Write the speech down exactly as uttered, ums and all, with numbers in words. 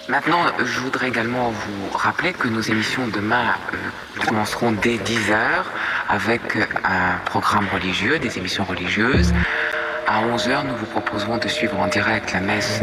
Maintenant, je voudrais également vous rappeler que nos émissions demain euh, commenceront dès dix heures avec un programme religieux, des émissions religieuses. À onze heures, nous vous proposerons de suivre en direct la messe